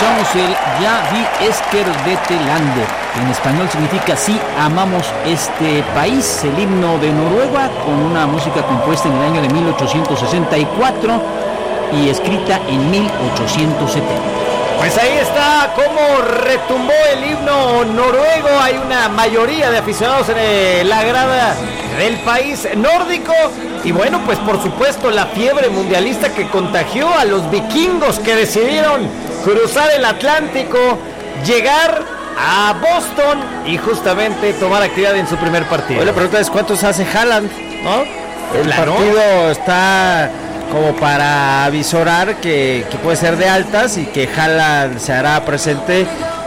escuchamos el Ya vi Esker Dette Landet. En español significa sí amamos este país, el himno de Noruega, con una música compuesta en el año de 1864 y escrita en 1870. Pues ahí está cómo retumbó el himno noruego. Hay una mayoría de aficionados en la grada del país nórdico. Y bueno, pues por supuesto la fiebre mundialista que contagió a los vikingos que decidieron cruzar el Atlántico, llegar a Boston y justamente tomar actividad en su primer partido. Hoy la pregunta es ¿cuántos hace Haaland? ¿No? El Claro. partido está como para avisorar que puede ser de altas y que Haaland se hará presente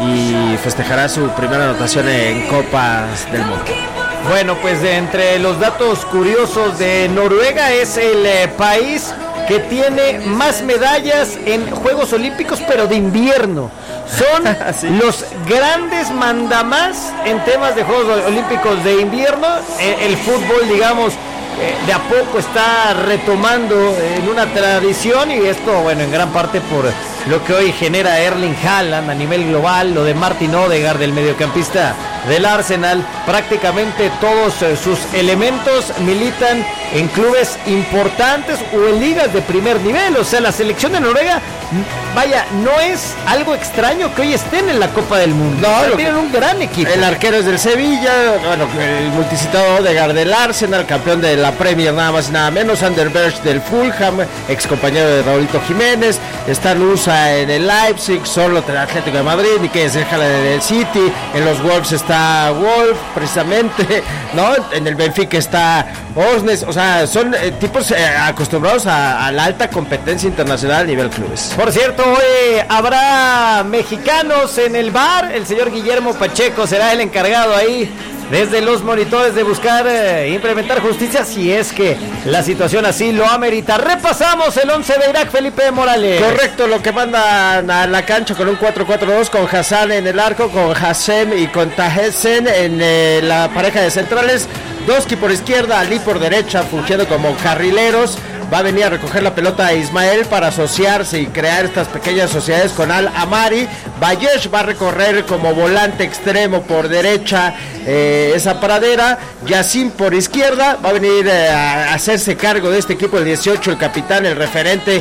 y festejará su primera anotación en Copas del Mundo. Bueno, pues entre los datos curiosos de Noruega es el país que tiene más medallas en Juegos Olímpicos, pero de invierno. Son Sí. los grandes mandamás en temas de Juegos Olímpicos de invierno. El fútbol, digamos, de a poco está retomando en una tradición, y esto, bueno, en gran parte por lo que hoy genera Erling Haaland a nivel global, lo de Martin Odegaard, del mediocampista del Arsenal. Prácticamente todos sus elementos militan en clubes importantes o en ligas de primer nivel. O sea, la selección de Noruega, vaya, no es algo extraño que hoy estén en la Copa del Mundo. No, O sea, lo tienen un gran equipo. El arquero es del Sevilla, bueno, el multicitado Odegaard del Arsenal, campeón de la Premier nada más y nada menos, Sander Berge del Fulham, ex compañero de Raulito Jiménez, está Nusa en el Leipzig, Sorloth en el Atlético de Madrid, y que es el Haaland del City, en los Wolves está Wolf, precisamente, ¿no? En el Benfica está Osnes, o sea, son tipos acostumbrados a la alta competencia internacional a nivel clubes. Por cierto, hoy habrá mexicanos en el bar. El señor Guillermo Pacheco será el encargado ahí desde los monitores de buscar implementar justicia, si es que la situación así lo amerita. Repasamos el 11 de Irak, Felipe Morales. Correcto, lo que mandan a la cancha con un 4-4-2, con Hassan en el arco, con Hassem y con Tahesen en la pareja de centrales. Doski por izquierda, Ali por derecha, fungiendo como carrileros. Va a venir a recoger la pelota a Ismael para asociarse y crear estas pequeñas sociedades con Al Amari. Bayesh va a recorrer como volante extremo por derecha esa pradera. Yacine por izquierda. Va a venir a hacerse cargo de este equipo el 18, el capitán, el referente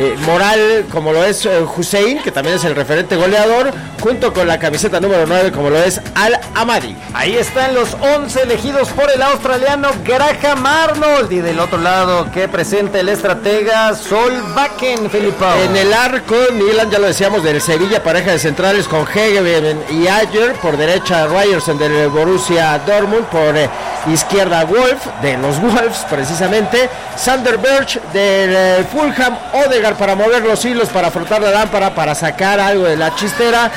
moral, como lo es Hussein, que también es el referente goleador, junto con la camiseta número 9, como lo es Al Amari. Ahí están los 11 elegidos por el australiano Graham Arnold. Y del otro lado, que presenta el estratega Solbakken, Felipe. En el arco, Milan, ya lo decíamos, del Sevilla, pareja de centrales con Hegeben y Ayer. Por derecha, Ryerson del Borussia Dortmund. Por izquierda, Wolf, de los Wolves, precisamente. Sander Berge del Fulham. Odegaard para mover los hilos, para frotar la lámpara, para sacar algo de la chistera.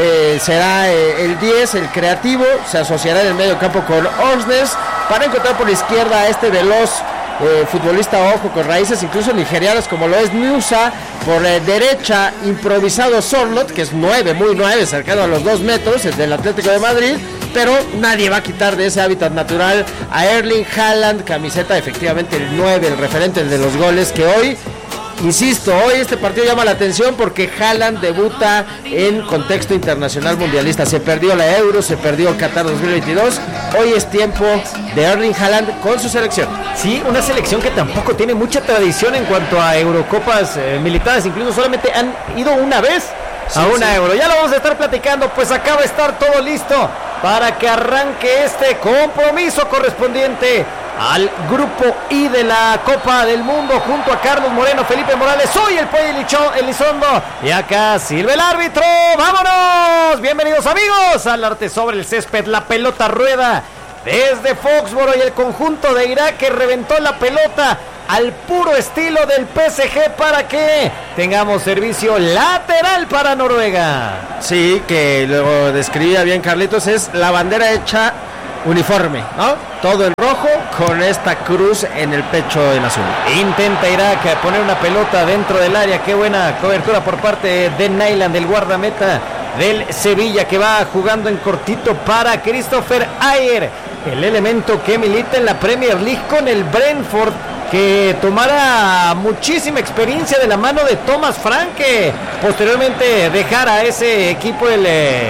Será el 10, el creativo. Se asociará en el medio campo con Osnes, para encontrar por izquierda a este veloz futbolista, ojo, con raíces incluso nigerianas, como lo es Nusa. Por derecha, improvisado Sorloth, que es 9, muy 9, cercano a los 2 metros, el del Atlético de Madrid. Pero nadie va a quitar de ese hábitat natural a Erling Haaland, camiseta efectivamente el 9, el referente, el de los goles, que hoy, insisto, hoy este partido llama la atención porque Haaland debuta en contexto internacional mundialista. Se perdió la Euro, se perdió Qatar 2022. Hoy es tiempo de Erling Haaland con su selección. Sí, una selección que tampoco tiene mucha tradición en cuanto a Eurocopas militares. Incluso solamente han ido una vez a una Euro. Ya lo vamos a estar platicando, pues acaba de estar todo listo para que arranque este compromiso correspondiente al grupo I de la Copa del Mundo, junto a Carlos Moreno, Felipe Morales, soy el Pollo Elizondo, y acá silba el árbitro. ¡Vámonos! Bienvenidos, amigos, al arte sobre el césped. La pelota rueda desde Foxboro, y el conjunto de Irak que reventó la pelota al puro estilo del PSG para que tengamos servicio lateral para Noruega. Sí, que lo describía bien Carlitos, es la bandera hecha uniforme, ¿no? Todo en rojo con esta cruz en el pecho en azul. Intenta Irak poner una pelota dentro del área. Qué buena cobertura por parte de Nyland, del guardameta del Sevilla, que va jugando en cortito para Christopher Ayer, el elemento que milita en la Premier League con el Brentford. que tomara muchísima experiencia de la mano de Thomas Frank, que posteriormente dejara a ese equipo el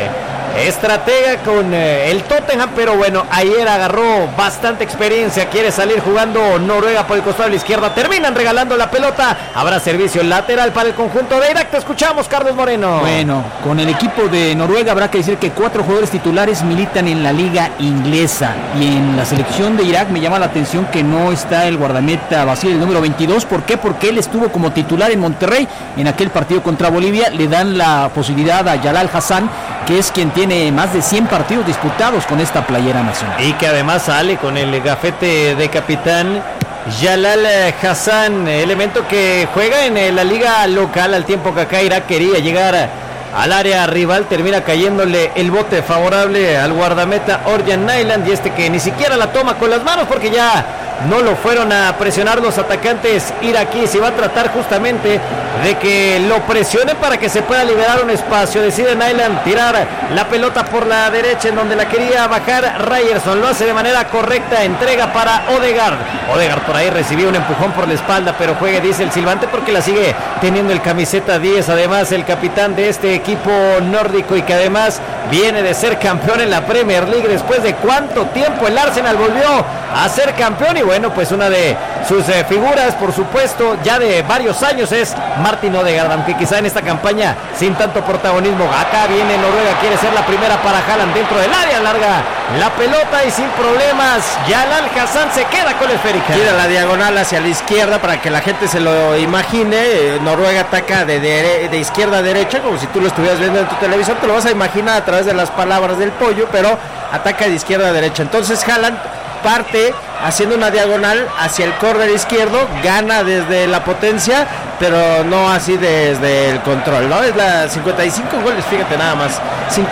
estratega con el Tottenham, pero bueno, ayer agarró bastante experiencia, quiere salir jugando Noruega por el costado de la izquierda, terminan regalando la pelota, habrá servicio lateral para el conjunto de Irak. Te escuchamos, Carlos Moreno. Bueno, con el equipo de Noruega habrá que decir que 4 jugadores titulares militan en la liga inglesa, y en la selección de Irak me llama la atención que no está el guardameta Basile, el número 22. ¿Por qué? Porque él estuvo como titular en Monterrey en aquel partido contra Bolivia. Le dan la posibilidad a Jalal Hassan, que es quien tiene más de 100 partidos disputados con esta playera nacional. Y que además sale con el gafete de capitán Jalal Hassan, elemento que juega en la liga local, al tiempo que acá Irak quería llegar al área rival, termina cayéndole el bote favorable al guardameta Orjan Nyland, y que ni siquiera la toma con las manos porque ya no lo fueron a presionar los atacantes iraquíes, y va a tratar justamente de que lo presionen para que se pueda liberar un espacio. Decide Nyland tirar la pelota por la derecha en donde la quería bajar Ryerson, lo hace de manera correcta, entrega para Odegaard por ahí recibió un empujón por la espalda, pero juegue, dice el silbante, porque la sigue teniendo el camiseta 10, además el capitán de este equipo nórdico, y que además viene de ser campeón en la Premier League. Después de cuánto tiempo el Arsenal volvió a ser campeón, y bueno, pues una de sus figuras, por supuesto, ya de varios años, es Martin Odegaard, aunque quizá en esta campaña sin tanto protagonismo. Acá viene Noruega, quiere ser la primera para Haaland dentro del área, larga la pelota y sin problemas Jalal Hassan se queda con la esférica. Tira la diagonal hacia la izquierda para que la gente se lo imagine. Noruega ataca de izquierda a derecha, como si tú lo estuvieras viendo en tu televisor. Te lo vas a imaginar a través de las palabras del pollo, pero ataca de izquierda a derecha. Entonces Haaland parte haciendo una diagonal hacia el córner izquierdo, gana desde la potencia, pero no así desde el control, ¿no? Es la 55 goles, fíjate nada más,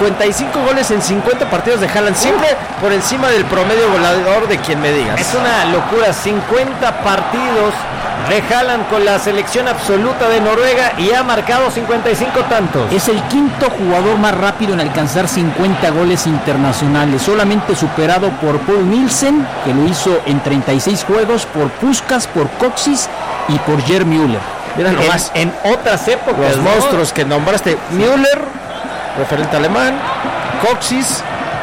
55 goles en 50 partidos de Haaland, siempre por encima del promedio goleador de quien me digas. Es una locura, 50 partidos de Haaland con la selección absoluta de Noruega y ha marcado 55 tantos. Es el quinto jugador más rápido en alcanzar 50 goles internacionales, solamente superado por Paul Nielsen, que lo hizo en 36 juegos, por Puskás, por Coxis y por Gerd Müller. Mira nomás, en otras épocas, los monstruos que nombraste, Müller, referente alemán, Coxis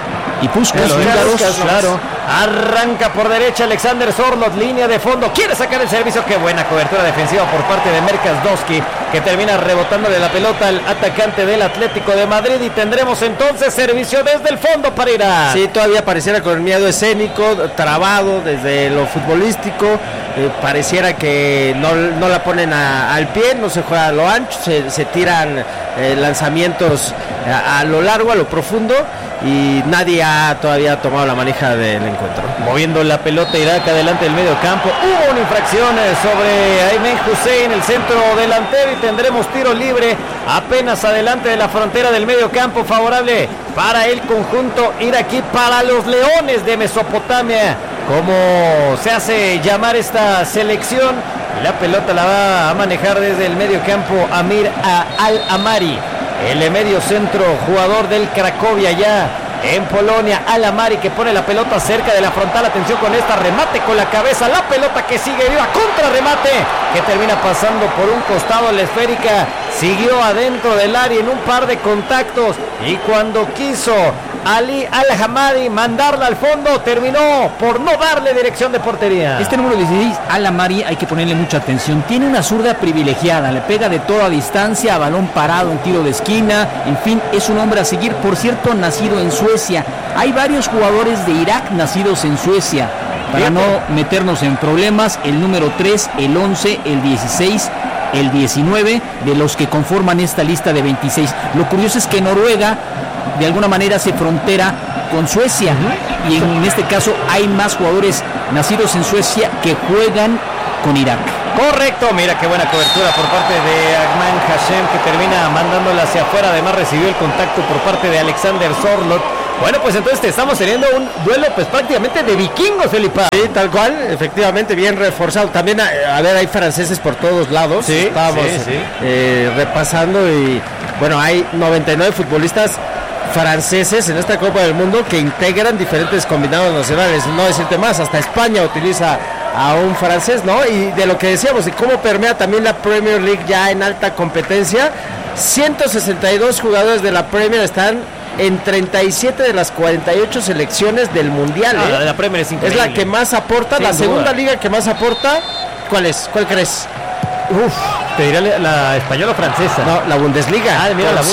y Puskás, claro. Arranca por derecha Alexander Zorlot, línea de fondo, quiere sacar el servicio. Qué buena cobertura defensiva por parte de Merkas Doski, que termina rebotándole la pelota al atacante del Atlético de Madrid, y tendremos entonces servicio desde el fondo para Irak. Sí, todavía pareciera con el miedo escénico, trabado desde lo futbolístico, pareciera que no la ponen al pie, no se juega a lo ancho, se tiran lanzamientos a lo largo, a lo profundo, y nadie ha todavía tomado la manija del encuentro. Moviendo la pelota Irak adelante del medio campo, hubo una infracción sobre Aymen Hussein, el centro delantero, y tendremos tiro libre apenas adelante de la frontera del medio campo, favorable para el conjunto iraquí, para los Leones de Mesopotamia, como se hace llamar esta selección. La pelota la va a manejar desde el medio campo Amir Al-Amari, el medio centro, jugador del Cracovia ya en Polonia. Al-Amari, que pone la pelota cerca de la frontal, atención con esta, remate con la cabeza, la pelota que sigue viva, contra remate que termina pasando por un costado, la esférica siguió adentro del área en un par de contactos, y cuando quiso Ali Al-Hamadi mandarla al fondo, terminó por no darle dirección de portería. Este número 16, Al-Amari, hay que ponerle mucha atención, tiene una zurda privilegiada, le pega de toda distancia, a balón parado, en tiro de esquina, en fin, es un hombre a seguir. Por cierto, nacido en Suecia. Hay varios jugadores de Irak nacidos en Suecia. Para no meternos en problemas, el número 3, el 11, el 16, el 19, de los que conforman esta lista de 26. Lo curioso es que Noruega, de alguna manera, se frontera con Suecia, y en este caso hay más jugadores nacidos en Suecia que juegan con Irak. Correcto, mira qué buena cobertura por parte de Ahmad Hashem, que termina mandándola hacia afuera. Además recibió el contacto por parte de Alexander Zorlot. Bueno, pues entonces estamos teniendo un duelo pues prácticamente de vikingos, Felipe. Sí, tal cual, efectivamente, bien reforzado. También, a ver, hay franceses por todos lados. Sí, estábamos repasando, y bueno, hay 99 futbolistas franceses en esta Copa del Mundo que integran diferentes combinados nacionales. No decirte más, hasta España utiliza a un francés, ¿no? Y de lo que decíamos, de cómo permea también la Premier League ya en alta competencia. 162 jugadores de la Premier están en 37 de las 48 selecciones del Mundial. La de la Premier es increíble. Es la que más aporta, la segunda liga que más aporta. ¿Cuál es? ¿Cuál crees? Te diré la española o francesa. No, la Bundesliga. Mira, la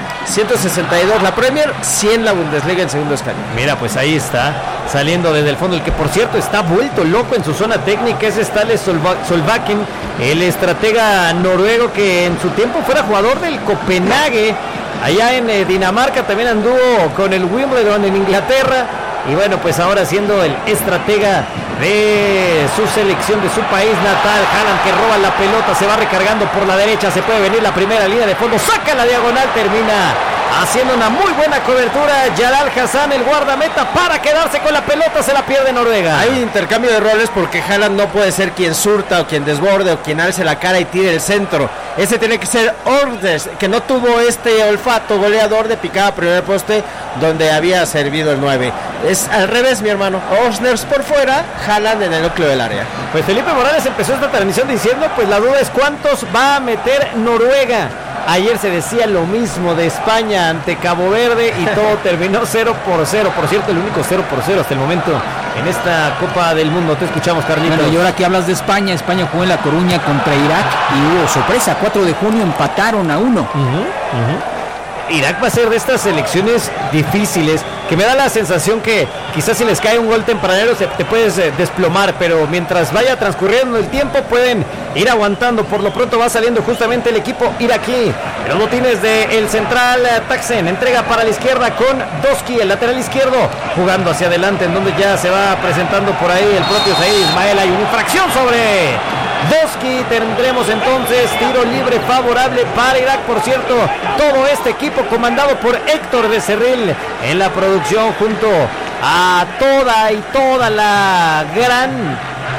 162 la Premier, 100 la Bundesliga en segundo escalón. Mira, pues ahí está, saliendo desde el fondo, el que por cierto está vuelto loco en su zona técnica, es Ståle Solbakken, el estratega noruego que en su tiempo fuera jugador del Copenhague, allá en Dinamarca, también anduvo con el Wimbledon en Inglaterra, y bueno, pues ahora siendo el estratega de su selección, de su país natal. Haaland, que roba la pelota, se va recargando por la derecha, se puede venir la primera línea de fondo, saca la diagonal, termina haciendo una muy buena cobertura Jalal Hassan, el guardameta, para quedarse con la pelota, se la pierde Noruega. Hay un intercambio de roles porque Haaland no puede ser quien surta o quien desborde o quien alce la cara y tire el centro. Ese tiene que ser Ordes, que no tuvo este olfato goleador de picada primer poste donde había servido el 9. Es al revés, mi hermano. Osners por fuera, Haaland en el núcleo del área. Pues Felipe Morales empezó esta transmisión diciendo, pues la duda es cuántos va a meter Noruega. Ayer se decía lo mismo de España ante Cabo Verde y todo terminó 0-0. Por cierto, el único 0-0 hasta el momento en esta Copa del Mundo. Te escuchamos, Carlitos. Bueno, y ahora que hablas de España, España jugó en La Coruña contra Irak y hubo sorpresa. 4 de junio empataron a 1. Irak va a ser de estas selecciones difíciles, que me da la sensación que quizás si les cae un gol tempranero te puedes desplomar, pero mientras vaya transcurriendo el tiempo pueden ir aguantando. Por lo pronto va saliendo justamente el equipo iraquí. Los botines del central Taksen, entrega para la izquierda con Doski, el lateral izquierdo, jugando hacia adelante, en donde ya se va presentando por ahí el propio Said Ismael. Hay una infracción sobre Doski, tendremos entonces tiro libre favorable para Irak. Por cierto, todo este equipo comandado por Héctor Becerril en la producción, junto a toda la gran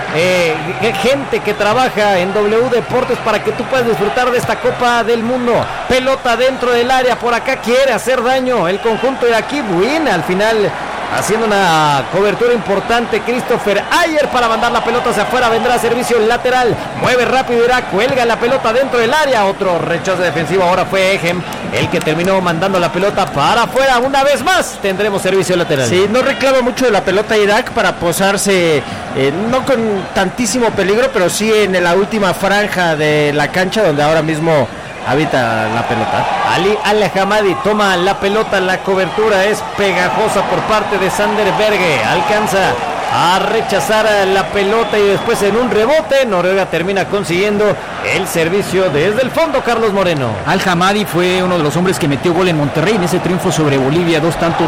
gente que trabaja en W Deportes para que tú puedas disfrutar de esta Copa del Mundo. Pelota dentro del área, por acá quiere hacer daño el conjunto iraquí. Buena al final, haciendo una cobertura importante Christopher Ayer para mandar la pelota hacia afuera. Vendrá servicio lateral, mueve rápido Irak, cuelga la pelota dentro del área, otro rechazo defensivo. Ahora fue Ejem el que terminó mandando la pelota para afuera. Una vez más tendremos servicio lateral. Sí, no reclama mucho de la pelota Irak para posarse, no con tantísimo peligro, pero sí en la última franja de la cancha donde ahora mismo habita la pelota. Ali Al-Hamadi toma la pelota, la cobertura es pegajosa por parte de Sander Berge, alcanza a rechazar la pelota y después en un rebote Noruega termina consiguiendo el servicio desde el fondo. Carlos Moreno. Al-Hamadi fue uno de los hombres que metió gol en Monterrey en ese triunfo sobre Bolivia,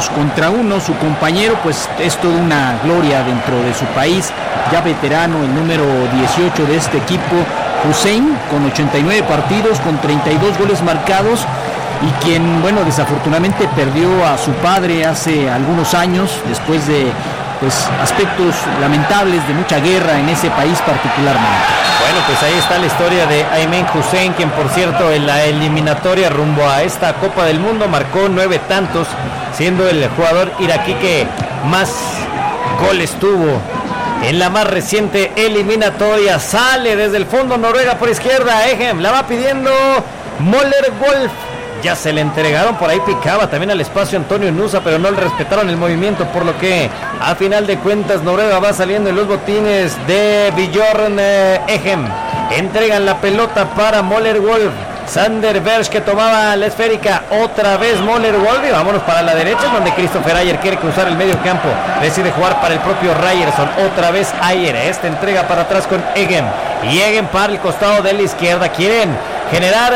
2-1. Su compañero pues es toda una gloria dentro de su país, ya veterano, el número 18 de este equipo, Hussein, con 89 partidos, con 32 goles marcados, y quien, bueno, desafortunadamente perdió a su padre hace algunos años, después de pues aspectos lamentables de mucha guerra en ese país particularmente. Bueno, pues ahí está la historia de Aymen Hussein, quien por cierto en la eliminatoria rumbo a esta Copa del Mundo marcó 9 tantos, siendo el jugador iraquí que más goles tuvo en la más reciente eliminatoria. Sale desde el fondo Noruega por izquierda, Ejem la va pidiendo Moller Wolf. Ya se le entregaron, por ahí picaba también al espacio Antonio Nusa, pero no le respetaron el movimiento, por lo que a final de cuentas Noruega va saliendo en los botines de Bjorn Ejem. Entregan la pelota para Moller Wolf. Sander Berge, que tomaba la esférica, otra vez Moller Wolf, y vámonos para la derecha, donde Christopher Ayer quiere cruzar el medio campo, decide jugar para el propio Ryerson, otra vez Ayer, esta entrega para atrás con Ejem, y Ejem para el costado de la izquierda. Quieren generar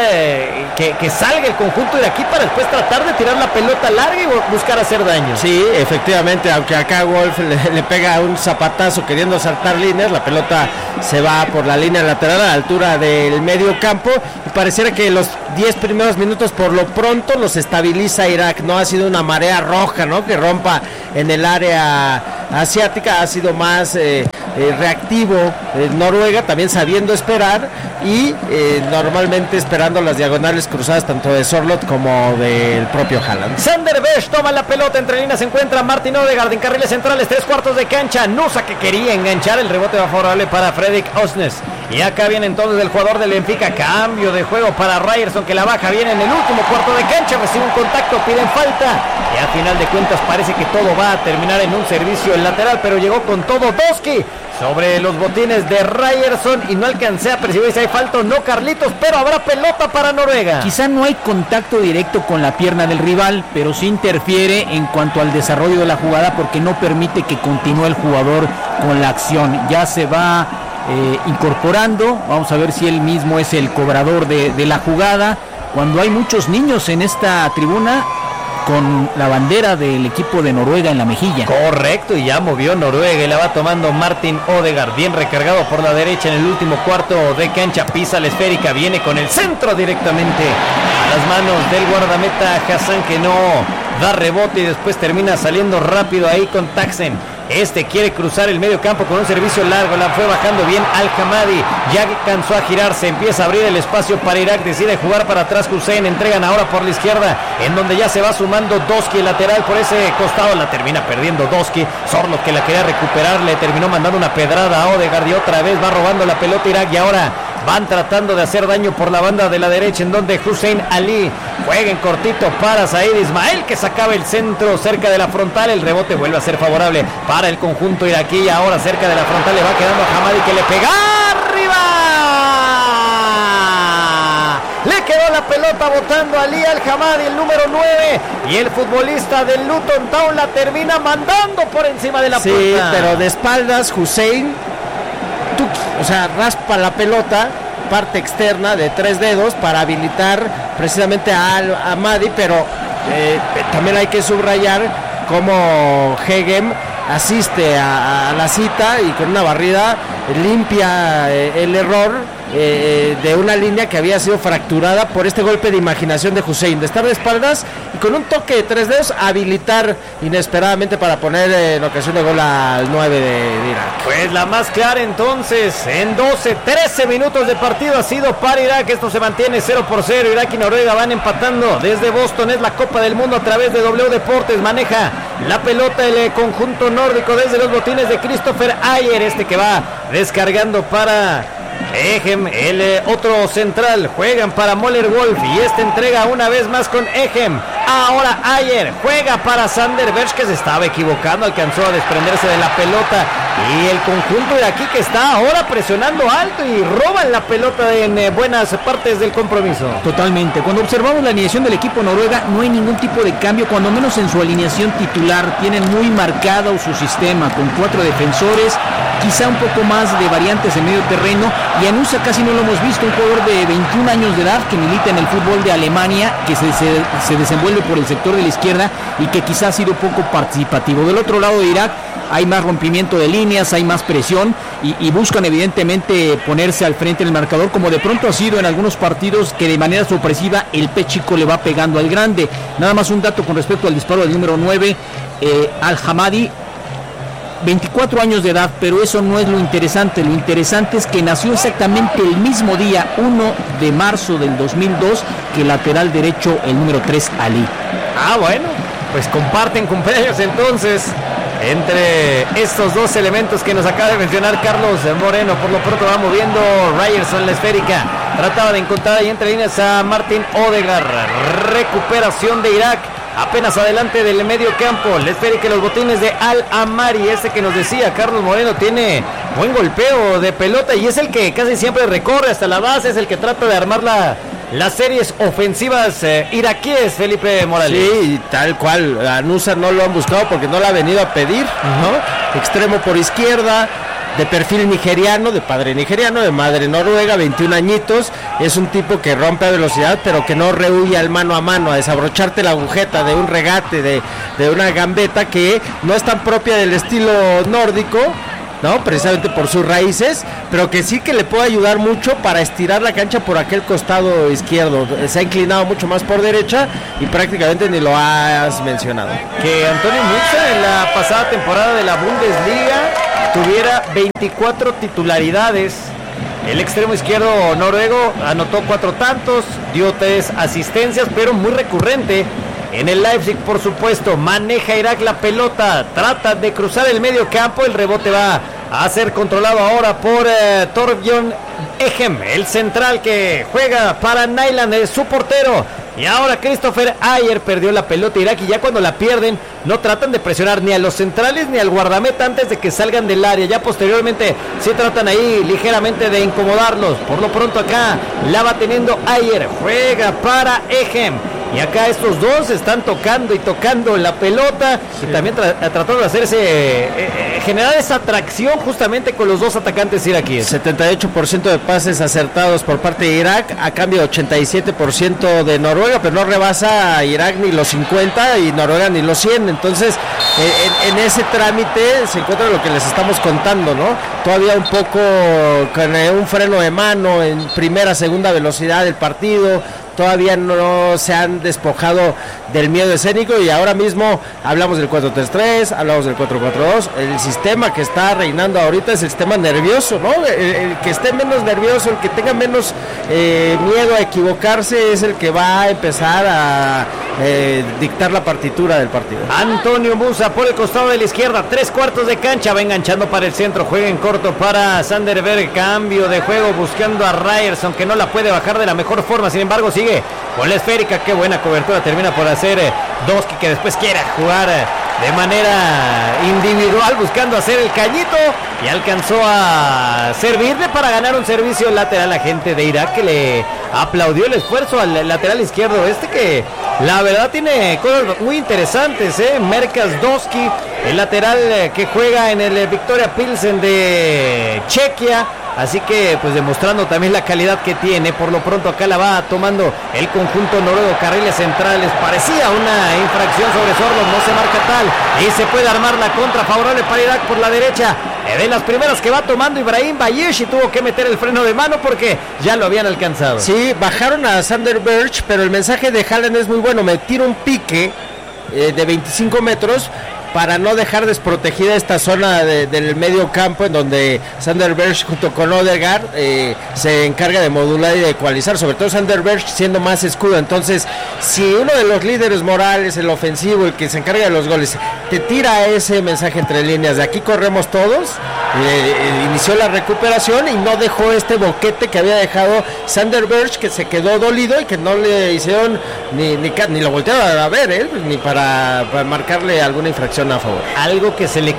que salga el conjunto de aquí para después tratar de tirar la pelota larga y buscar hacer daño. Sí, efectivamente, aunque acá Wolf le pega un zapatazo queriendo saltar líneas, la pelota se va por la línea lateral a la altura del medio campo, y pareciera que los 10 primeros minutos por lo pronto los estabiliza Irak. No ha sido una marea roja, ¿no?, que rompa en el área asiática ha sido más reactivo Noruega, también sabiendo esperar y normalmente esperando las diagonales cruzadas tanto de Sørloth como del propio Haaland. Sander Berge toma la pelota, entre líneas se encuentra Martin Odegaard en carriles centrales, 3/4 de cancha. Nusa, que quería enganchar, el rebote va favorable para Fredrik Osnes. Y acá viene entonces el jugador del Benfica, cambio de juego para Ryerson, que la baja bien en el último cuarto de cancha, recibe un contacto, piden falta. Y a final de cuentas parece que todo va a terminar en un servicio lateral, pero llegó con todo Doski sobre los botines de Ryerson y no alcancé a percibir si hay falta o no, Carlitos, pero habrá pelota para Noruega. Quizá no hay contacto directo con la pierna del rival, pero sí interfiere en cuanto al desarrollo de la jugada porque no permite que continúe el jugador con la acción. Ya se va incorporando, vamos a ver si él mismo es el cobrador de la jugada. Cuando hay muchos niños en esta tribuna con la bandera del equipo de Noruega en la mejilla. Correcto, y ya movió Noruega y la va tomando Martin Odegaard, bien recargado por la derecha en el último cuarto de cancha, pisa la esférica, viene con el centro directamente a las manos del guardameta Hassan, que no da rebote y después termina saliendo rápido ahí con Taxen. Este quiere cruzar el medio campo con un servicio largo, la fue bajando bien Al-Hamadi, ya cansó a girarse, empieza a abrir el espacio para Irak, decide jugar para atrás Hussein, entregan ahora por la izquierda, en donde ya se va sumando Doski, el lateral por ese costado, la termina perdiendo Doski. Sørloth, que la quería recuperar, le terminó mandando una pedrada a Odegaard y otra vez va robando la pelota Irak, y ahora van tratando de hacer daño por la banda de la derecha, en donde Hussein Ali juega en cortito para Said Ismail, que sacaba el centro cerca de la frontal. El rebote vuelve a ser favorable para el conjunto iraquí, y ahora cerca de la frontal le va quedando a Hamadi, que le pega arriba. Le quedó la pelota botando a Ali Al-Hamadi, el número 9, y el futbolista del Luton Town la termina mandando por encima de la puerta. Sí, pero de espaldas Hussein, raspa la pelota, parte externa de 3 dedos para habilitar precisamente a Al-Hamadi, pero también hay que subrayar cómo Hegem asiste a la cita y con una barrida limpia el error de una línea que había sido fracturada por este golpe de imaginación de Hussein, de estar de espaldas y con un toque de 3 dedos habilitar inesperadamente para poner en ocasión de gol al 9 de Irak. Pues la más clara entonces, en 13 minutos de partido ha sido para Irak. Esto se mantiene 0-0, Irak y Noruega van empatando desde Boston. Es la Copa del Mundo a través de W Deportes, maneja la pelota el conjunto nórdico desde los botines de Christopher Ayer, este que va descargando para Egem, el otro central. Juegan para Möller Wolf y este entrega una vez más con Egem. Ahora Ayer juega para Sander Berge, que se estaba equivocando, alcanzó a desprenderse de la pelota, y el conjunto iraquí que está ahora presionando alto y roban la pelota en buenas partes del compromiso. Totalmente. Cuando observamos la alineación del equipo noruega, no hay ningún tipo de cambio, cuando menos en su alineación titular. Tienen muy marcado su sistema con 4 defensores, quizá un poco más de variantes en medio terreno, y a Nusa casi no lo hemos visto, un jugador de 21 años de edad que milita en el fútbol de Alemania, que se desenvuelve por el sector de la izquierda y que quizá ha sido poco participativo. Del otro lado de Irak hay más rompimiento de líneas, hay más presión y buscan evidentemente ponerse al frente del marcador, como de pronto ha sido en algunos partidos que de manera sorpresiva el pez chico le va pegando al grande. Nada más un dato con respecto al disparo del número 9, Al-Hamadi, 24 años de edad, pero eso no es lo interesante. Lo interesante es que nació exactamente el mismo día, 1 de marzo del 2002, que el lateral derecho, el número 3, Ali. Bueno, pues comparten cumpleaños entonces entre estos dos elementos que nos acaba de mencionar Carlos Moreno. Por lo pronto va moviendo Ryerson la esférica, trataba de encontrar ahí entre líneas a Martin Odegaard. Recuperación de Irak, apenas adelante del medio campo, la esférica y los botines de Al-Hamadi. Este que nos decía Carlos Moreno tiene buen golpeo de pelota y es el que casi siempre recorre hasta la base, es el que trata de armar las series ofensivas iraquíes, Felipe Morales. Sí, tal cual. A Nusa no lo han buscado porque no lo ha venido a pedir, ¿no? Extremo por izquierda, de perfil nigeriano, de padre nigeriano, de madre noruega, 21 añitos. Es un tipo que rompe a velocidad, pero que no rehuye al mano a mano, a desabrocharte la agujeta de un regate, de una gambeta que no es tan propia del estilo nórdico. ¿no? Precisamente por sus raíces, pero que sí que le puede ayudar mucho para estirar la cancha por aquel costado izquierdo. Se ha inclinado mucho más por derecha y prácticamente ni lo has mencionado. Que Antonio Musa en la pasada temporada de la Bundesliga tuviera 24 titularidades. El extremo izquierdo noruego anotó 4 tantos, dio 3 asistencias, pero muy recurrente. En el Leipzig, por supuesto, maneja Irak la pelota, trata de cruzar el medio campo, el rebote va a ser controlado ahora por Torbjörn Egem, el central que juega para Nyland, su portero. Y ahora Christopher Ayer perdió la pelota Irak, y ya cuando la pierden no tratan de presionar ni a los centrales ni al guardameta antes de que salgan del área. Ya posteriormente sí tratan ahí ligeramente de incomodarlos. Por lo pronto acá la va teniendo Ayer, juega para Egem. Y acá estos dos están tocando y tocando la pelota, sí. Y también tratando de hacerse generar esa atracción justamente con los dos atacantes iraquíes. 78% de pases acertados por parte de Irak, a cambio de 87% de Noruega, pero no rebasa a Irak ni los 50 y Noruega ni los 100. Entonces en ese trámite se encuentra lo que les estamos contando, ¿no? Todavía un poco con un freno de mano en primera, segunda velocidad del partido. Todavía no se han despojado del miedo escénico, y ahora mismo hablamos del 4-3-3, hablamos del 4-4-2. El sistema que está reinando ahorita es el sistema nervioso, ¿no? El que esté menos nervioso, el que tenga menos miedo a equivocarse, es el que va a empezar a dictar la partitura del partido. Antonio Musa por el costado de la izquierda, 3/4 de cancha, va enganchando para el centro, juega en corto para Sander Berge, cambio de juego buscando a Ryerson, que no la puede bajar de la mejor forma, sin embargo sigue con la esférica. Qué buena cobertura termina por hacer Doski, que después quiere jugar de manera individual buscando hacer el cañito, y alcanzó a servirle para ganar un servicio lateral a gente de Irak, que le aplaudió el esfuerzo al lateral izquierdo que la verdad tiene cosas muy interesantes, Merkas Doski, el lateral que juega en el Victoria Pilsen de Chequia. Así que pues demostrando también la calidad que tiene. Por lo pronto acá la va tomando el conjunto noruego, carriles centrales. Parecía una infracción sobre Sorloth, no se marca tal, y se puede armar la contra favorable para Irak por la derecha. De las primeras que va tomando Ibrahim Bayesh, y tuvo que meter el freno de mano porque ya lo habían alcanzado. Sí, bajaron a Sander Berge, pero el mensaje de Haaland es muy bueno. Me tira un pique de 25 metros para no dejar desprotegida esta zona del medio campo, en donde Sander Berge junto con Odegaard se encarga de modular y de ecualizar, sobre todo Sander Berge siendo más escudo. Entonces, si uno de los líderes morales, el ofensivo, el que se encarga de los goles, te tira ese mensaje entre líneas de aquí corremos todos, inició la recuperación y no dejó este boquete que había dejado Sander Berge, que se quedó dolido y que no le hicieron ni lo voltearon a ver, ni para marcarle alguna infracción a favor. Algo que se le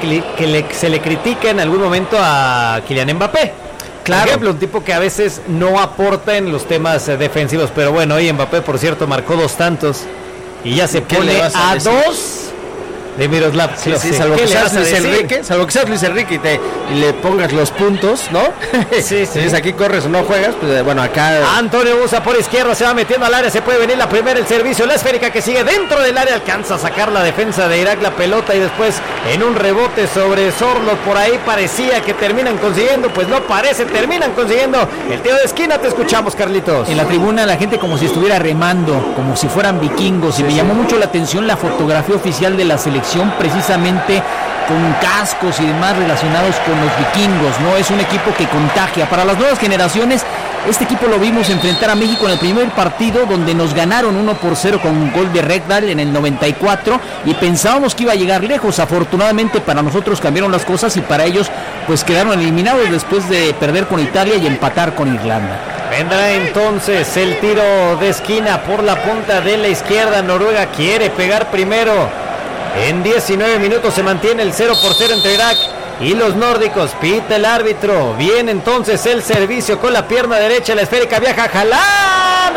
critica en algún momento a Kylian Mbappé. Claro. Por ejemplo, un tipo que a veces no aporta en los temas defensivos, pero bueno, hoy Mbappé, por cierto, marcó 2 tantos y ya se pone a 2 de Miroslav. Sí, salvo que seas Luis Enrique y le pongas los puntos, ¿no? Sí. Si es aquí corres o no juegas, pues bueno, acá Antonio Musa por izquierda se va metiendo al área, se puede venir la primera, el servicio, la esférica que sigue dentro del área, alcanza a sacar la defensa de Irak la pelota, y después en un rebote sobre Sorloth, por ahí parecía que terminan consiguiendo, pues no parece, terminan consiguiendo el tiro de esquina. Te escuchamos, Carlitos. En la tribuna la gente como si estuviera remando, como si fueran vikingos, y me llamó mucho la atención la fotografía oficial de la selección, precisamente con cascos y demás relacionados con los vikingos, ¿no? Es un equipo que contagia. Para las nuevas generaciones, este equipo lo vimos enfrentar a México en el primer partido, donde nos ganaron 1-0 con un gol de Rekdal en el 94, y pensábamos que iba a llegar lejos. Afortunadamente para nosotros cambiaron las cosas, y para ellos pues quedaron eliminados después de perder con Italia y empatar con Irlanda. Vendrá entonces el tiro de esquina por la punta de la izquierda. Noruega quiere pegar primero. En 19 minutos se mantiene el 0-0 entre Irak y los nórdicos. Pita el árbitro. Viene entonces el servicio con la pierna derecha. La esférica viaja. Haaland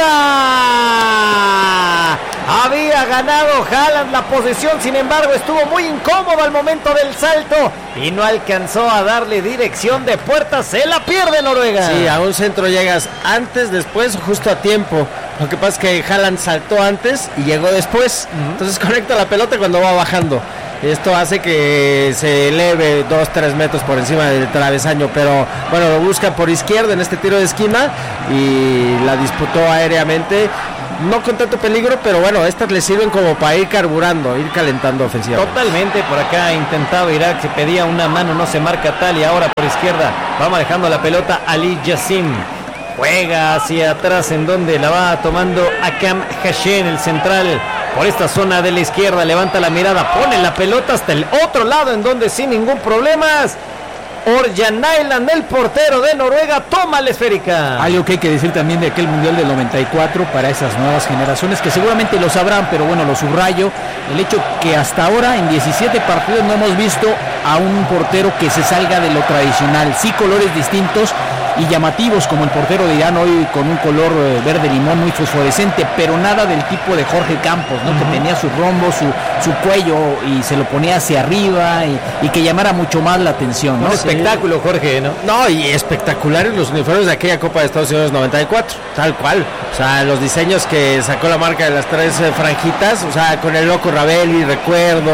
arriba. Había ganado Haaland la posesión, sin embargo estuvo muy incómodo al momento del salto y no alcanzó a darle dirección de puerta. Se la pierde Noruega. Sí, a un centro llegas antes, después, justo a tiempo. Lo que pasa es que Haaland saltó antes y llegó después. Entonces conecta la pelota cuando va bajando. Esto hace que se eleve 2-3 metros por encima del travesaño, pero bueno, lo busca por izquierda en este tiro de esquina y la disputó aéreamente. No con tanto peligro, pero bueno, estas le sirven como para ir carburando, ir calentando ofensivamente. Totalmente, por acá intentaba Irak, se pedía una mano, no se marca tal, y ahora por izquierda va manejando la pelota Ali Yassim. Juega hacia atrás en donde la va tomando Akam Hashem, el central, por esta zona de la izquierda, levanta la mirada, pone la pelota hasta el otro lado en donde sin ningún problema. Orjan Nyland, el portero de Noruega, toma la esférica. Algo que hay que decir también de aquel Mundial del 94 para esas nuevas generaciones, que seguramente lo sabrán, pero bueno, lo subrayo, el hecho que hasta ahora en 17 partidos no hemos visto a un portero que se salga de lo tradicional. Sí, colores distintos y llamativos, como el portero de Irán hoy con un color verde limón muy fosforescente, pero nada del tipo de Jorge Campos, ¿no? Que tenía su rombo, su cuello y se lo ponía hacia arriba y que llamara mucho más la atención, ¿no? Un espectáculo, Jorge, ¿no? No, y espectaculares los uniformes de aquella Copa de Estados Unidos 94, tal cual. O sea, los diseños que sacó la marca de las 3 franjitas, o sea, con el loco Ravelli, recuerdo,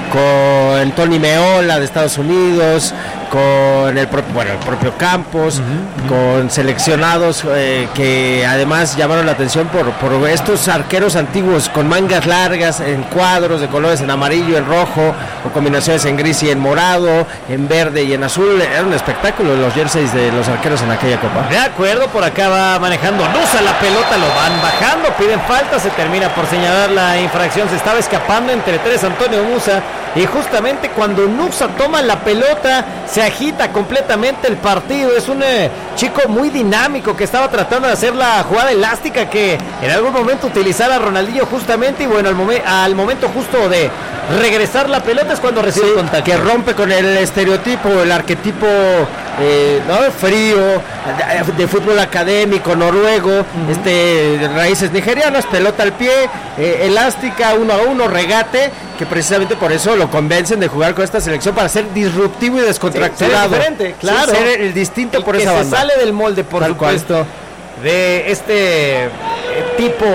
con Tony Meola de Estados Unidos, con el propio Campos, con seleccionados que además llamaron la atención por estos arqueros antiguos con mangas largas en cuadros de colores en amarillo, en rojo, o combinaciones en gris y en morado, en verde y en azul. Era un espectáculo los jerseys de los arqueros en aquella Copa. De acuerdo, por acá va manejando Nusa la pelota, lo van bajando, piden falta, se termina por señalar la infracción, se estaba escapando entre 3 Antonio Nusa, y justamente cuando Nusa toma la pelota se agita completamente el partido. Es un chico muy dinámico que estaba tratando de hacer la jugada elástica que en algún momento utilizara Ronaldinho justamente, y bueno, al momento justo de regresar la pelota es cuando recibe contacto. Que rompe con el estereotipo, el arquetipo ¿no? Frío, de fútbol académico, noruego, raíces nigerianas, pelota al pie, elástica, 1-1, regate, que precisamente por eso lo convencen de jugar con esta selección, para ser disruptivo y descontracturado. Ser diferente, claro. Sí, ser el distinto por esa esa banda. Se sale del molde, por Tal supuesto, cual. de este tipo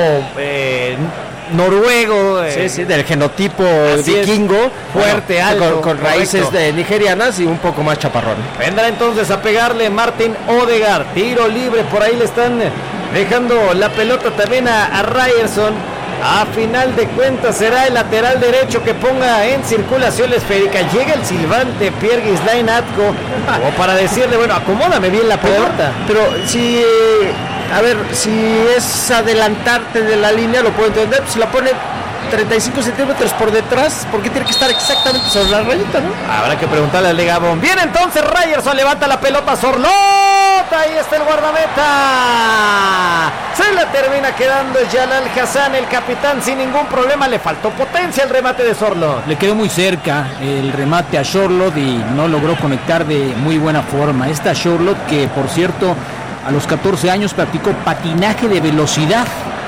noruego, del genotipo así vikingo, fuerte, alto, con raíces nigerianas y un poco más chaparrón. Vendrá entonces a pegarle Martin Odegaard, tiro libre, por ahí le están dejando la pelota también a Ryerson. A final de cuentas será el lateral derecho que ponga en circulación la esférica. Llega el silbante Pierre Ghislain Atko, o para decirle, bueno, acomódame bien la pelota. Pero si a ver, si es adelantarte de la línea, lo puedo entender. Si la pone 35 centímetros por detrás, ¿por qué tiene que estar exactamente sobre la rayita, no? Habrá que preguntarle al de Gabón. Viene entonces Ryerson, levanta la pelota, Sorlot, ahí está el guardameta. Se la termina quedando Jalal Hassan, el capitán, sin ningún problema. Le faltó potencia el remate de Sorlot. Le quedó muy cerca el remate a Sorlot y no logró conectar de muy buena forma. Esta Sorlot, que por cierto a los 14 años practicó patinaje de velocidad,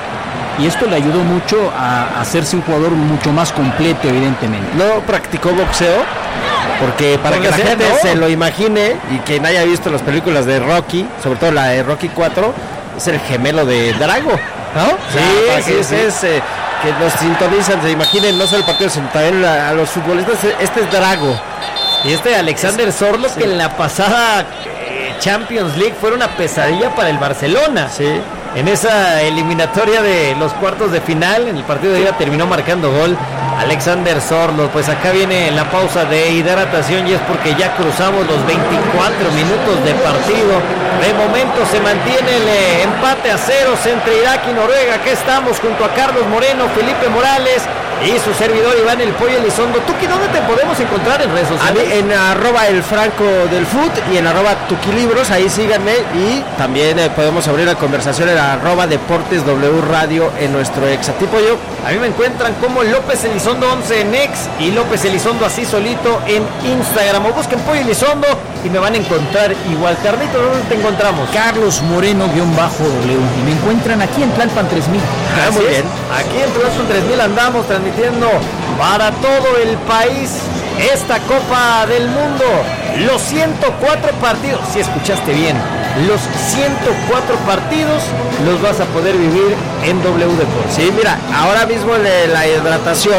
y esto le ayudó mucho a hacerse un jugador mucho más completo, evidentemente. No practicó boxeo, porque para que la gente se lo imagine, y quien haya visto las películas de Rocky, sobre todo la de Rocky 4, es el gemelo de Drago, ¿no? Sí, que nos sintonizan, se imaginen no solo el partido, sino también a los futbolistas. Este es Drago. Y este Alexander Sorlot, que en la pasada Champions League fue una pesadilla para el Barcelona. Sí. En esa eliminatoria de los cuartos de final, en el partido de ida terminó marcando gol Alexander Sorlot. Pues acá viene la pausa de hidratación y es porque ya cruzamos los 24 minutos de partido. De momento se mantiene el empate a ceros entre Irak y Noruega. Aquí estamos junto a Carlos Moreno, Felipe Morales y su servidor Iván El Pollo Elizondo. Tuki, ¿dónde te podemos encontrar en redes sociales? En @elfranco_del_foot y en @tukilibros, ahí síganme, y también podemos abrir la conversación en @deporteswradio en nuestro ex. ¿A ti, Pollo? A mí me encuentran como López Elizondo 11 en ex y López Elizondo así solito en Instagram, o busquen Pollo Elizondo y me van a encontrar igual. Carlito, ¿dónde te encontramos? Carlos Moreno_W, y me encuentran aquí en Tlalpan 3000. Muy bien. Aquí en Tlalpan 3000 andamos transmitiendo para todo el país esta Copa del Mundo. Los 104 partidos, si escuchaste bien, los 104 partidos los vas a poder vivir en W Deportes. Sí, mira, ahora mismo la hidratación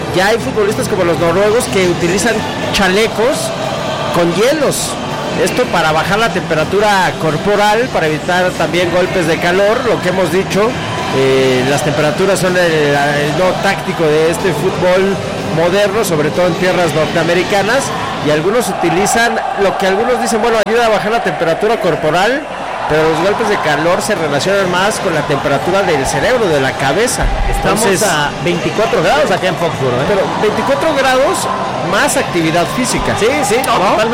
ya hay futbolistas como los noruegos que utilizan chalecos con hielos. Esto para bajar la temperatura corporal, para evitar también golpes de calor, lo que hemos dicho. Las temperaturas son el no táctico de este fútbol moderno, sobre todo en tierras norteamericanas, y algunos utilizan lo que algunos dicen, bueno, ayuda a bajar la temperatura corporal, pero los golpes de calor se relacionan más con la temperatura del cerebro, de la cabeza. Estamos a 24 grados acá en Foxborough, Pero 24 grados más actividad física. Sí, no, totalmente.